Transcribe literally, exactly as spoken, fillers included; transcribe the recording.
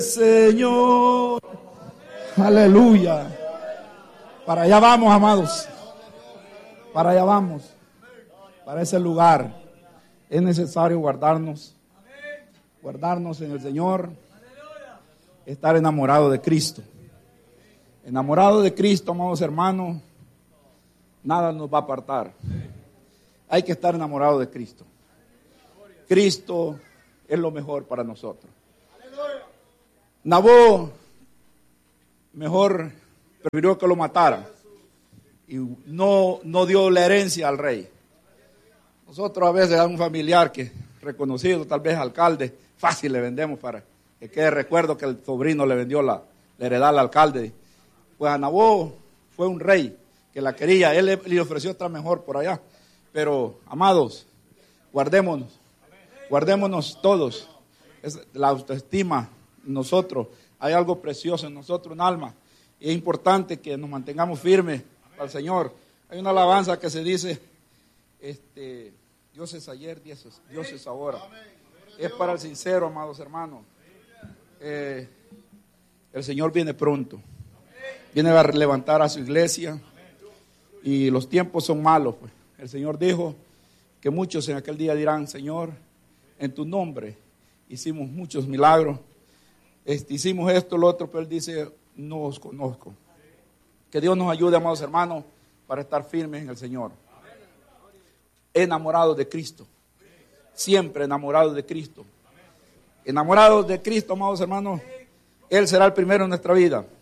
Señor. Aleluya. Para allá vamos, amados. Para allá vamos. Para ese lugar es necesario guardarnos. Guardarnos en el Señor. Estar enamorado de Cristo. Enamorado de Cristo, amados hermanos. Nada nos va a apartar. Hay que estar enamorado de Cristo. Cristo es lo mejor para nosotros. Nabó mejor prefirió que lo mataran y no, no dio la herencia al rey. Nosotros a veces a un familiar que reconocido, tal vez alcalde, fácil le vendemos para que quede recuerdo que el sobrino le vendió la, la heredad al alcalde. Pues a Nabó fue un rey que la quería, él le, le ofreció otra mejor por allá. Pero, amados, guardémonos, guardémonos todos. Es la autoestima en nosotros, hay algo precioso en nosotros, un alma. Y es importante que nos mantengamos firmes al Señor. Hay una alabanza que se dice, este, Dios es ayer, Dios es, Dios es ahora. Es para el sincero, amados hermanos. Eh, el Señor viene pronto. Viene a levantar a su iglesia. Y los tiempos son malos, pues. El Señor dijo que muchos en aquel día dirán, Señor, en tu nombre hicimos muchos milagros. Este, hicimos esto, lo otro, pero Él dice, no os conozco. Que Dios nos ayude, amados hermanos, para estar firmes en el Señor. Enamorados de Cristo. Siempre enamorados de Cristo. Enamorados de Cristo, amados hermanos, Él será el primero en nuestra vida.